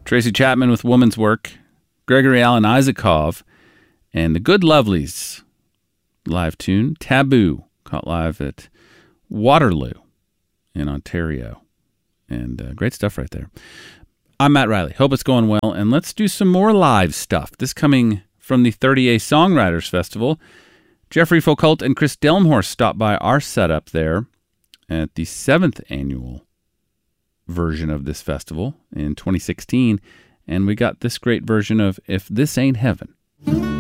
Tracy Chapman with Woman's Work, Gregory Alan Isakov, and the Good Lovelies live tune, Taboo, caught live at Waterloo in Ontario. And great stuff right there. I'm Matt Riley. Hope it's going well. And let's do some more live stuff. This coming from the 30A Songwriters Festival. Jeffrey Foucault and Chris Delmhorst stopped by our setup there at the 7th annual version of this festival in 2016. And we got this great version of If This Ain't Heaven.